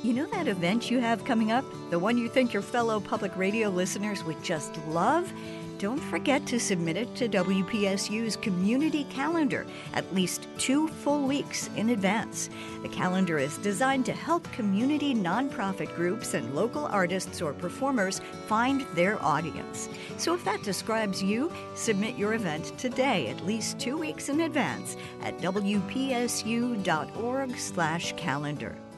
You know that event you have coming up? The one you think your fellow public radio listeners would just love? Don't forget to submit it to WPSU's community calendar at least 2 full weeks in advance. The calendar is designed to help community nonprofit groups and local artists or performers find their audience. So if that describes you, submit your event today at least 2 weeks in advance at WPSU.org/calendar.